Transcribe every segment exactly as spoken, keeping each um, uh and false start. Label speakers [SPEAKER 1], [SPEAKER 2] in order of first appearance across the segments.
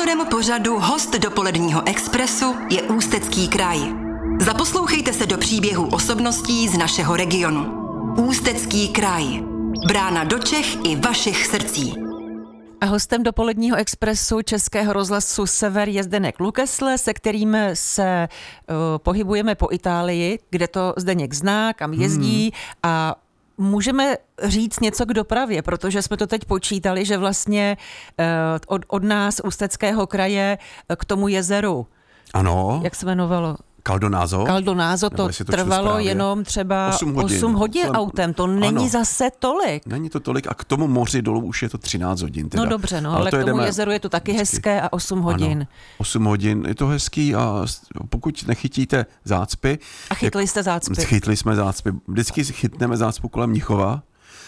[SPEAKER 1] Sponzorem pořadu Host dopoledního expresu je Ústecký kraj. Zaposlouchejte se do příběhů osobností z našeho regionu. Ústecký kraj. Brána do Čech i vašich srdcí.
[SPEAKER 2] A hostem dopoledního expresu Českého rozhlasu Sever je Zdeněk Lukesle, se kterým se uh, pohybujeme po Itálii, kde to Zdeněk zná, kam jezdí hmm. a můžeme říct něco k dopravě, protože jsme to teď počítali, že vlastně uh, od, od nás Ústeckého kraje k tomu jezeru.
[SPEAKER 3] Ano.
[SPEAKER 2] Jak se jmenovalo?
[SPEAKER 3] Caldonaso.
[SPEAKER 2] Caldonaso to, to trvalo jenom třeba osm hodin, osm hodin Kolem... autem, to není ano. zase tolik.
[SPEAKER 3] Není to tolik a k tomu moři dolů už je to třináct hodin. Teda.
[SPEAKER 2] No dobře, no, ale, ale to k tomu jedeme... jezeru je to taky vždycky hezké a osm hodin.
[SPEAKER 3] Ano, osm hodin, je to hezký a pokud nechytíte zácpy.
[SPEAKER 2] A chytli jak... jste zácpy?
[SPEAKER 3] Chytli jsme zácpy. Vždycky chytneme zácpu kolem Mnichova.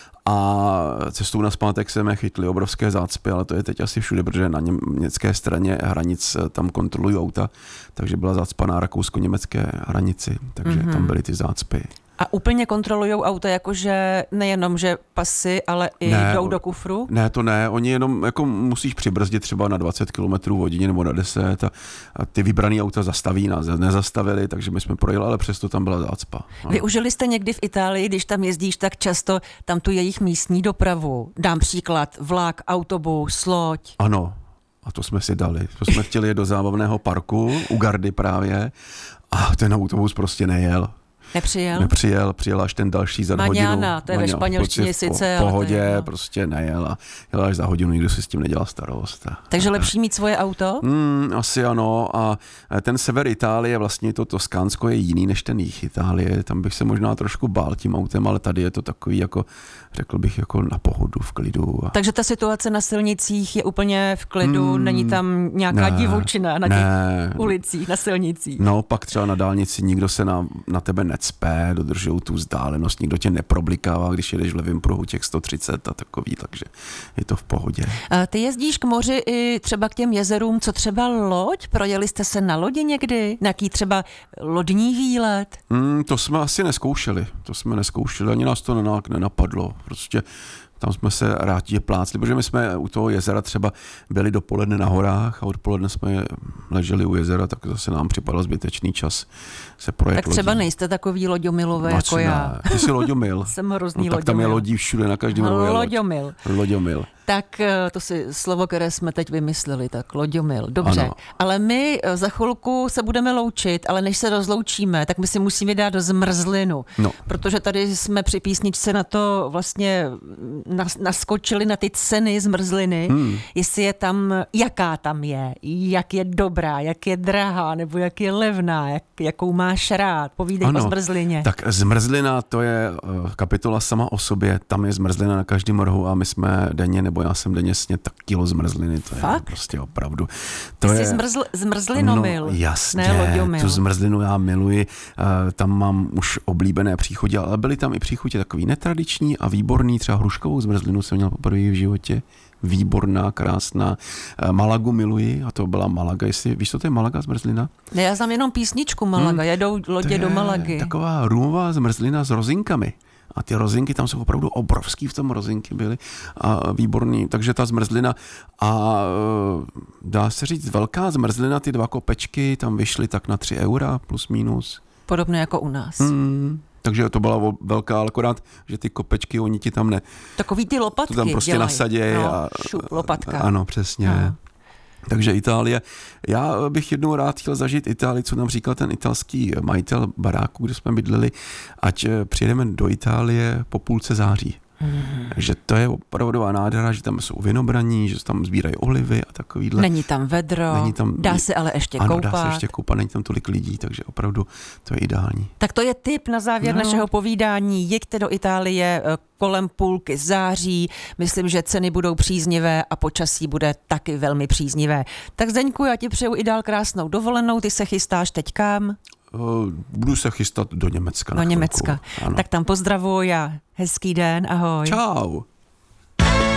[SPEAKER 3] A cestou na zpátek jsme chytli obrovské zácpy, ale to je teď asi všude, protože na německé straně hranic tam kontrolují auta, takže byla zácpa na rakousko-německé hranici, takže mm-hmm. tam byly ty zácpy.
[SPEAKER 2] A úplně kontrolujou auta, jakože nejenom, že pasy, ale i ne, jdou do kufru?
[SPEAKER 3] Ne, to ne, oni jenom jako musíš přibrzdit třeba na dvacet kilometrů v hodině nebo na deset a, a ty vybraný auta zastaví, nás nezastavili, takže my jsme projeli, ale přesto tam byla zácpa. No.
[SPEAKER 2] Využili jste někdy v Itálii, když tam jezdíš tak často, tam tu jejich místní dopravu? Dám příklad, vlak, autobus, loď.
[SPEAKER 3] Ano, a to jsme si dali. To jsme chtěli jet do zábavného parku, u Gardy právě, a ten autobus prostě nejel.
[SPEAKER 2] Nepřijel?
[SPEAKER 3] Nepřijel, přijel až ten další za hodinu.
[SPEAKER 2] Maňána, to je ve španělštině sice.
[SPEAKER 3] V pohodě, ale prostě nejel a jel až za hodinu, nikdo si s tím nedělal starost.
[SPEAKER 2] Takže lepší mít svoje auto?
[SPEAKER 3] Mm, asi ano a ten sever Itálie, vlastně to Toskánsko je jiný než ten jih Itálie, tam bych se možná trošku bál tím autem, ale tady je to takový jako, řekl bych, jako na pohodu, v klidu. A...
[SPEAKER 2] Takže ta situace na silnicích je úplně v klidu, mm, není tam nějaká
[SPEAKER 3] ne,
[SPEAKER 2] divočina na těch
[SPEAKER 3] ne.
[SPEAKER 2] ulicích, na silnicích?
[SPEAKER 3] No, pak třeba na dálnici nikdo se na, na tebe necpe, dodržují tu vzdálenost, nikdo tě neproblikává, když jedeš v levém pruhu těch sto třicet a takový, takže je to v pohodě.
[SPEAKER 2] A ty jezdíš k moři i třeba k těm jezerům, co třeba loď? Projeli jste se na lodi někdy? Nějaký třeba lodní výlet?
[SPEAKER 3] Mm, to jsme asi neskoušeli, to jsme neskoušeli, ani nás to nenapadlo, prostě tam jsme se rádi plácli, protože my jsme u toho jezera třeba byli dopoledne na horách a odpoledne jsme leželi u jezera, tak zase nám připadal zbytečný čas se projet.
[SPEAKER 2] Tak třeba lodí. Nejste takový loďomilové jako
[SPEAKER 3] ne.
[SPEAKER 2] já.
[SPEAKER 3] Ty jsi loďomil.
[SPEAKER 2] Jsem hrozný
[SPEAKER 3] no, tak
[SPEAKER 2] loďomil.
[SPEAKER 3] tam je lodí všude, na každém rohu je
[SPEAKER 2] Loďomil.
[SPEAKER 3] Loďomil.
[SPEAKER 2] Tak to si slovo, které jsme teď vymysleli, tak loďomil. Dobře, ano. Ale my za chvilku se budeme loučit, ale než se rozloučíme, tak my si musíme dát do zmrzlinu. No. Protože tady jsme při písničce na to vlastně naskočili na ty ceny zmrzliny, hmm. jestli je tam, jaká tam je, jak je dobrá, jak je drahá, nebo jak je levná, jak, jakou máš rád. Povídej ano. o zmrzlině.
[SPEAKER 3] Tak zmrzlina, to je kapitola sama o sobě, tam je zmrzlina na každém rohu a my jsme denně, nebo já jsem denně sněd tak kilo zmrzliny, to
[SPEAKER 2] Fakt?
[SPEAKER 3] je prostě opravdu. To
[SPEAKER 2] Ty
[SPEAKER 3] je,
[SPEAKER 2] jsi zmrzl, zmrzlinomil,
[SPEAKER 3] no, jasně,
[SPEAKER 2] ne loďomil.
[SPEAKER 3] Tu zmrzlinu já miluji, tam mám už oblíbené příchutě, ale byly tam i příchutě takový netradiční a výborný, třeba hruškovou zmrzlinu jsem měl poprvé v životě. Výborná, krásná. Malagu miluji a to byla Malaga. Jestli, víš, co to je Malaga zmrzlina?
[SPEAKER 2] Ne, já znám jenom písničku Malaga. Hmm. Jedou lodě do Malagy.
[SPEAKER 3] Taková rumová zmrzlina s rozinkami. A ty rozinky tam jsou opravdu obrovský, v tom rozinky byly a výborný. Takže ta zmrzlina a dá se říct velká zmrzlina, ty dva kopečky tam vyšly tak na tři eura plus minus.
[SPEAKER 2] Podobně jako u nás.
[SPEAKER 3] Hmm. Takže to byla velká, ale akorát, že ty kopečky, oni ti tam ne...
[SPEAKER 2] Takový ty lopatky
[SPEAKER 3] to tam prostě
[SPEAKER 2] dělají.
[SPEAKER 3] nasadějí.
[SPEAKER 2] No,
[SPEAKER 3] a,
[SPEAKER 2] šup, lopatka.
[SPEAKER 3] Ano, přesně. No. Takže Itálie. Já bych jednou rád chtěl zažít Itálii, co nám říkal ten italský majitel baráku, kde jsme bydleli, ať přijedeme do Itálie po půlce září. Hmm. Že to je opravdová nádhera, že tam jsou vinobraní, že tam sbírají olivy a takovýhle.
[SPEAKER 2] Není tam vedro, není tam, dá se ale ještě
[SPEAKER 3] ano,
[SPEAKER 2] koupat.
[SPEAKER 3] Ano, dá se ještě koupat, není tam tolik lidí, takže opravdu to je ideální.
[SPEAKER 2] Tak to je tip na závěr no. našeho povídání. Jeďte do Itálie kolem půlky září. Myslím, že ceny budou příznivé a počasí bude taky velmi příznivé. Tak Zdeňku, já ti přeju i dál krásnou dovolenou. Ty se chystáš teď kam?
[SPEAKER 3] Budu se chystat do Německa.
[SPEAKER 2] Do Německa. Tak tam pozdravuji a hezký den, ahoj.
[SPEAKER 3] Čau.